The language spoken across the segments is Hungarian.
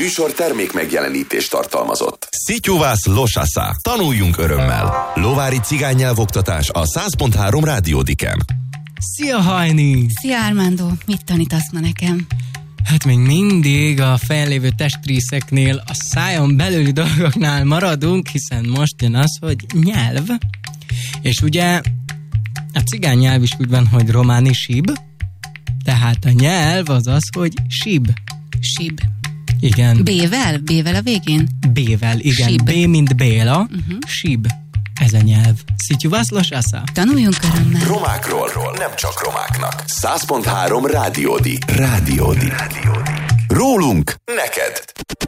műsor termék megjelenítést tartalmazott. Szityuvász Losasza. Tanuljunk örömmel. Lovári cigánynyelvoktatás a 100.3 Rádiódiken. Szia, Hajni! Szia, Armando! Mit tanítasz ma nekem? Hát még mindig a fennlévő testrészeknél, a szájon belüli dolgoknál maradunk, hiszen most jön az, hogy nyelv. És ugye a cigány nyelv is úgy van, hogy románi sib, tehát a nyelv az az, hogy sib. Sib. Igen. B-vel? B-vel a végén? B-vel, igen. Sib. B, mint Béla. Sib. Ez a nyelv. Szityuvász Losasza. Tanuljunk örömmel. Romákról, nem csak romáknak. 100.3 Rádiódi. Rólunk neked.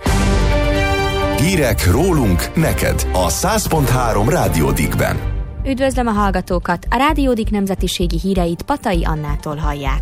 Hírek rólunk neked a 100.3 Rádiódikben. Üdvözlöm a hallgatókat! A Rádiódik nemzetiségi híreit Patai Annától hallják.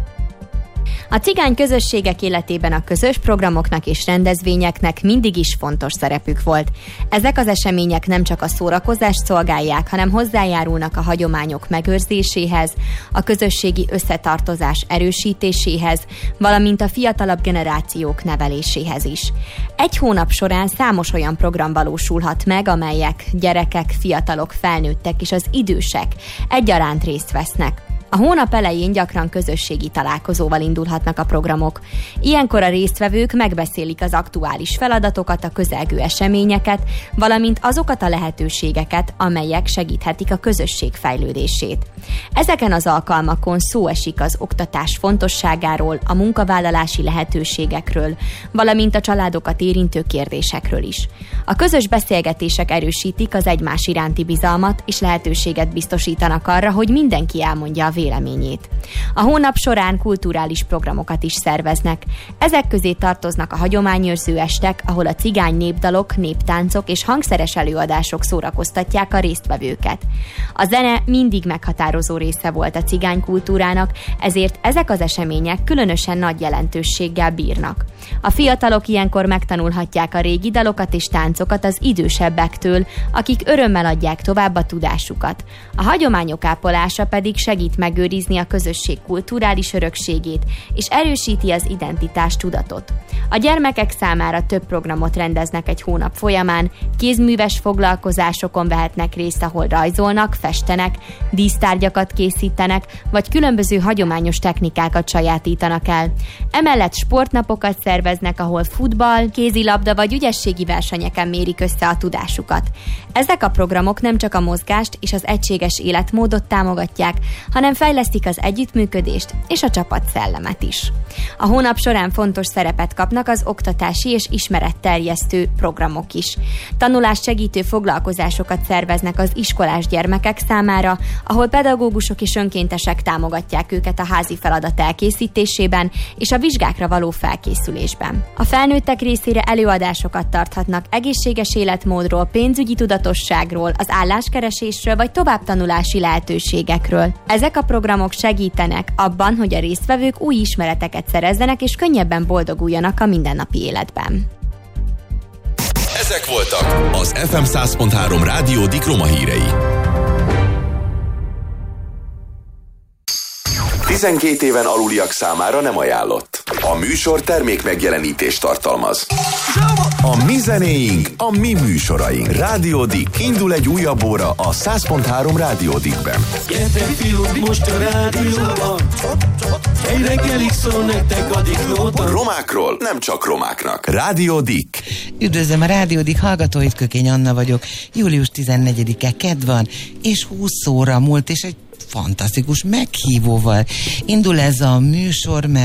A cigány közösségek életében a közös programoknak és rendezvényeknek mindig is fontos szerepük volt. Ezek az események nem csak a szórakozást szolgálják, hanem hozzájárulnak a hagyományok megőrzéséhez, a közösségi összetartozás erősítéséhez, valamint a fiatalabb generációk neveléséhez is. Egy hónap során számos olyan program valósulhat meg, amelyek gyerekek, fiatalok, felnőttek és az idősek egyaránt részt vesznek. A hónap elején gyakran közösségi találkozóval indulhatnak a programok. Ilyenkor a résztvevők megbeszélik az aktuális feladatokat, a közelgő eseményeket, valamint azokat a lehetőségeket, amelyek segíthetik a közösség fejlődését. Ezeken az alkalmakon szó esik az oktatás fontosságáról, a munkavállalási lehetőségekről, valamint a családokat érintő kérdésekről is. A közös beszélgetések erősítik az egymás iránti bizalmat, és lehetőséget biztosítanak arra, hogy mindenki elmondja a véleményét. A hónap során kulturális programokat is szerveznek. Ezek közé tartoznak a hagyományőrző estek, ahol a cigány népdalok, néptáncok és hangszeres előadások szórakoztatják a résztvevőket. A zene mindig meghatározó része volt a cigány kultúrának, ezért ezek az események különösen nagy jelentőséggel bírnak. A fiatalok ilyenkor megtanulhatják a régi dalokat és táncokat az idősebbektől, akik örömmel adják tovább a tudásukat. A hagyományok ápolása pedig segít megőrizni a közösség kulturális örökségét, és erősíti az identitás tudatot. A gyermekek számára több programot rendeznek egy hónap folyamán, kézműves foglalkozásokon vehetnek részt, ahol rajzolnak, festenek, dísztárgyakat készítenek, vagy különböző hagyományos technikákat sajátítanak el. Emellett sportnapokat szerveznek, ahol futball, kézilabda vagy ügyességi versenyeken mérik össze a tudásukat. Ezek a programok nem csak a mozgást és az egységes életmódot támogatják, hanem fejlesztik az együttműködést és a csapatszellemet is. A hónap során fontos szerepet kapnak az oktatási és ismeretterjesztő programok is. Tanulást segítő foglalkozásokat szerveznek az iskolás gyermekek számára, ahol pedagógusok és önkéntesek támogatják őket a házi feladat elkészítésében és a vizsgákra való felkészülésben. A felnőttek részére előadásokat tarthatnak egészséges életmódról, pénzügyi tudatosságról, az álláskeresésről vagy továbbtanulási lehetőségekről. Ezek a programok segítenek abban, hogy a résztvevők új ismereteket szerezzenek és könnyebben boldoguljanak a mindennapi életben. Ezek voltak az FM 100.3 Rádiódik roma hírei. 12 éven aluliak számára nem ajánlott. A műsor termék megjelenítést tartalmaz. A mi zenéink, a mi műsoraink. Rádiódik. Indul egy újabb óra a 100.3 Rádiódikben. Gyertek fiúk, most a rádióban. Egy reggelig szól nektek a diklóban. Romákról, nem csak romáknak. Rádiódik. Üdvözlöm a Rádiódik hallgatóit, Kökény Anna vagyok. Július 14-e kedd van, és 20 óra múlt, és egy fantasztikus meghívóval indul ez a műsor, mert